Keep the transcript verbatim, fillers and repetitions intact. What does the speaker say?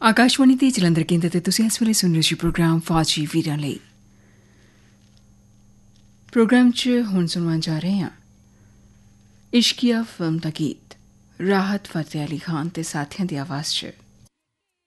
ਆਕਾਸ਼ਵਾਣੀ ਤੇ ਜਲੰਧਰ ਕੇਂਦਰ ਤੇ ਤੁਸੀਂ ਇਸ ਵੇਲੇ ਸੁਣ ਰਹੇ ਸੀ ਪ੍ਰੋਗਰਾਮ ਫੌਜੀ ਵੀਰਾਂ ਲਈ। ਪ੍ਰੋਗਰਾਮ 'ਚ ਹੁਣ ਸੁਣਵਾਉਣ ਜਾ ਰਹੇ ਹਾਂ ਇਸ਼ਕੀਆ ਫਿਲਮ ਦਾ ਗੀਤ ਰਾਹਤ ਫਤਿਹ ਅਲੀ ਖਾਨ ਤੇ ਸਾਥੀਆਂ ਦੀ ਆਵਾਜ਼ 'ਚ।